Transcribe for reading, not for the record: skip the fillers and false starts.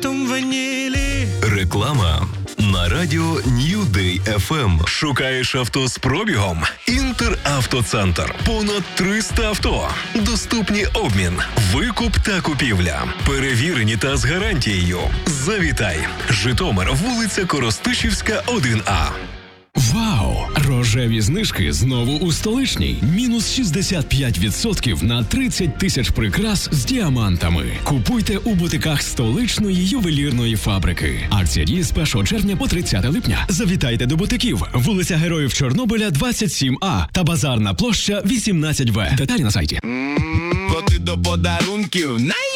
екстрактом ванілі. Реклама на радіо New Day FM. Шукаєш авто з пробігом? Інтеравтоцентр. Понад 300 авто. Доступні обмін, викуп та купівля. Перевірені та з гарантією. Завітай. Житомир, вулиця Коростишівська, 1А. Вау! Рожеві знижки знову у Столичній. Мінус 65% на 30 тисяч прикрас з діамантами. Купуйте у бутиках столичної ювелірної фабрики. Акція діє з 1 червня по 30 липня. Завітайте до бутиків. Вулиця Героїв Чорнобиля, 27А та Базарна площа, 18В. Деталі на сайті. Бо ти до подарунків